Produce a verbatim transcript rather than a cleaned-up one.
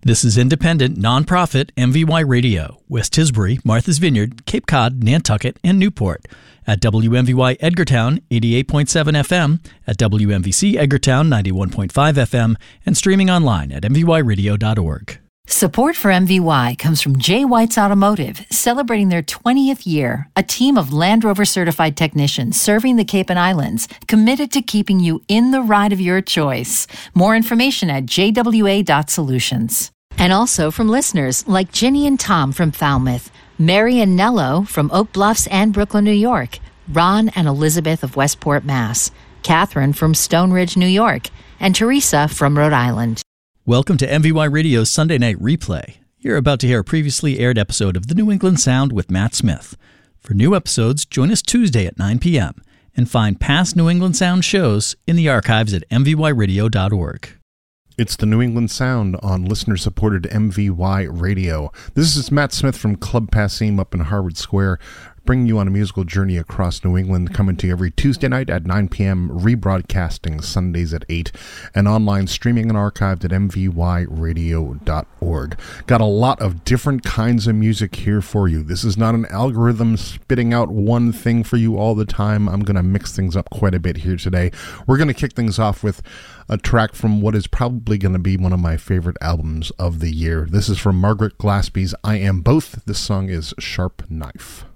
This is independent, nonprofit M V Y Radio, West Tisbury, Martha's Vineyard, Cape Cod, Nantucket, and Newport. At W M V Y Edgartown, eighty-eight point seven F M, at W M V C Edgartown, ninety-one point five F M, and streaming online at m v y radio dot org. Support for M V Y comes from J. White's Automotive, celebrating their twentieth year. A team of Land Rover certified technicians serving the Cape and Islands, committed to keeping you in the ride of your choice. More information at j w a dot solutions. And also from listeners like Ginny and Tom from Falmouth, Mary and Nello from Oak Bluffs and Brooklyn, New York, Ron and Elizabeth of Westport, Mass, Catherine from Stone Ridge, New York, and Teresa from Rhode Island. Welcome to M V Y Radio's Sunday Night Replay. You're about to hear a previously aired episode of The New England Sound with Matt Smith. For new episodes, join us Tuesday at nine p.m. and find past New England Sound shows in the archives at m v y radio dot org. It's the New England Sound on listener-supported M V Y Radio. This is Matt Smith from Club Passim up in Harvard Square, bringing you on a musical journey across New England, coming to you every Tuesday night at nine p.m., rebroadcasting Sundays at eight, and online streaming and archived at m v y radio dot org. Got a lot of different kinds of music here for you. This is not an algorithm spitting out one thing for you all the time. I'm going to mix things up quite a bit here today. We're going to kick things off with a track from what is probably going to be one of my favorite albums of the year. This is from Margaret Glaspie's I Am Both. This song is Sharp Knife.